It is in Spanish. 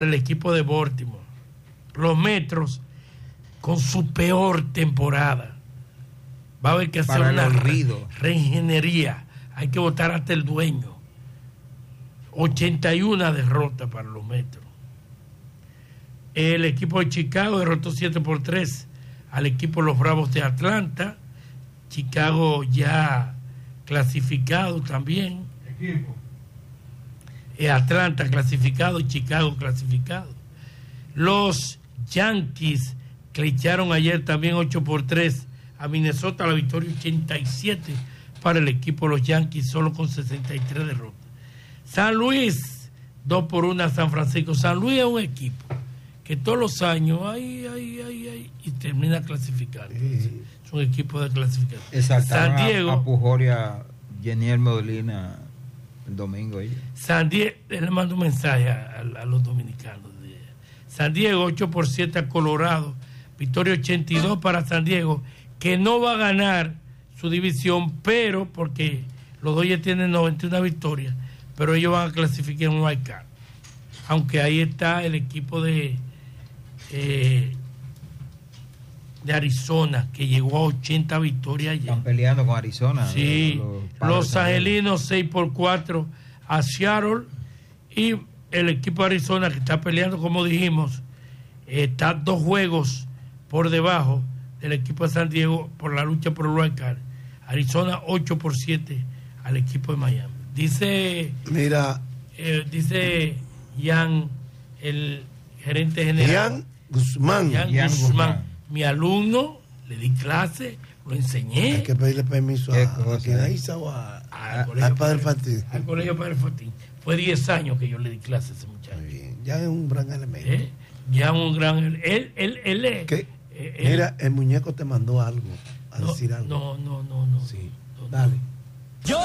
el equipo de Baltimore. Los Metros, con su peor temporada, va a haber que hacer una reingeniería. Hay que votar hasta el dueño. 81 derrotas para los Metros. El equipo de Chicago derrotó 7-3 al equipo de los Bravos de Atlanta. Chicago ya clasificado también. Equipo. Atlanta clasificado y Chicago clasificado. Los Yankees clincharon ayer también 8-3 a Minnesota, la victoria 87 para el equipo de los Yankees, solo con 63 derrotas. San Luis 2-1 a San Francisco. San Luis es un equipo que todos los años y termina clasificando. Sí. Es un equipo de clasificación. Exacto. San Diego, a Pujoria, Jeniel Medellina el domingo. San Diego, le mando un mensaje a los dominicanos. San Diego 8-7 a Colorado, victoria 82 para San Diego, que no va a ganar su división, pero porque los Dodgers tienen 91 victorias, pero ellos van a clasificar en un wild card. Aunque ahí está el equipo de Arizona, que llegó a 80 victorias ayer. Están peleando con Arizona. Sí, los angelinos 6-4 a Seattle, y el equipo de Arizona, que está peleando, como dijimos, está 2 juegos por debajo del equipo de San Diego por la lucha por el wild card. Arizona 8-7 al equipo de Miami. Dice Jan, el gerente general. Jan Guzmán. Mi alumno, le di clase, lo enseñé. Hay que pedirle permiso a Isa o al Padre Fatín. Al colegio Padre Fatín. Fue 10 años que yo le di clase a ese muchacho. Muy bien. Ya es un gran elemento. Ya un gran... Él es... Mira, el muñeco te mandó algo, a decir algo. No. Sí. No. Dale.